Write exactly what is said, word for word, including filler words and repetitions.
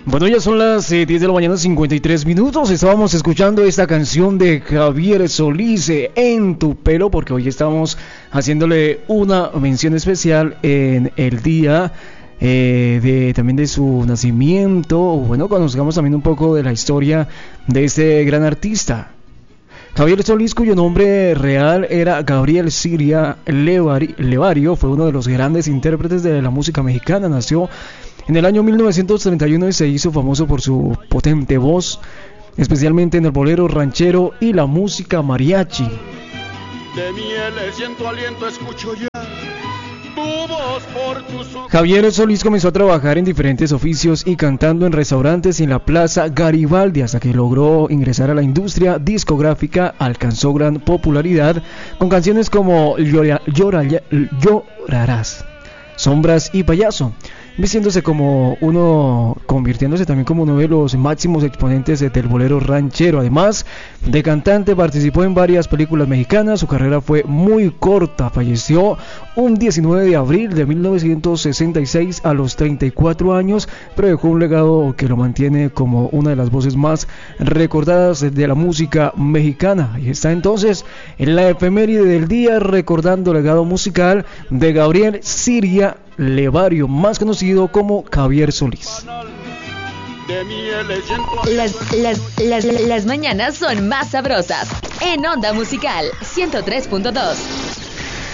Bueno, ya son las eh, diez de la mañana, cincuenta y tres minutos. Estábamos escuchando esta canción de Javier Solís, eh, En tu pelo, porque hoy estamos haciéndole una mención especial en el día eh, de también de su nacimiento. Bueno, conozcamos también un poco de la historia de este gran artista. Javier Solís, cuyo nombre real era Gabriel Siria Levari, Levario, fue uno de los grandes intérpretes de la música mexicana. Nació en el año mil novecientos treinta y uno y se hizo famoso por su potente voz, especialmente en el bolero ranchero y la música mariachi. De mieles siento aliento, escucho ya tu voz por tus... Javier Solís comenzó a trabajar en diferentes oficios y cantando en restaurantes y en la Plaza Garibaldi hasta que logró ingresar a la industria discográfica. Alcanzó gran popularidad con canciones como Llora, Llora, Llorarás, Sombras y Payaso, vistiéndose como uno, convirtiéndose también como uno de los máximos exponentes del bolero ranchero. Además de cantante, participó en varias películas mexicanas. Su carrera fue muy corta, falleció un diecinueve de abril de mil novecientos sesenta y seis a los treinta y cuatro años, pero dejó un legado que lo mantiene como una de las voces más recordadas de la música mexicana. Y está entonces en la efeméride del día, recordando el legado musical de Gabriel Siria Levario, más conocido como Javier Solís. Las, las, las, las mañanas son más sabrosas en Onda Musical ciento tres punto dos.